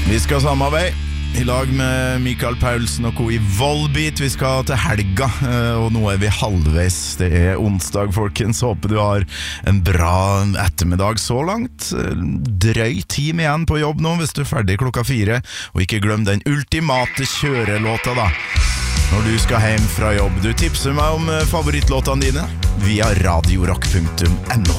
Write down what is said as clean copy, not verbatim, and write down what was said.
Vi skal samme vei I lag med Mikael Paulsen og co I Volbeat. Vi skal til helga, og nå vi halvveis. Det onsdag, folkens. Håper du har en bra ettermiddag så langt. Drøy time igjen på jobb nå, hvis du ferdig 4. Og ikke glem den ultimate kjørelåta da, når du skal hjem fra jobb. Du tipser meg om favorittlåtene dine via radiorock.no.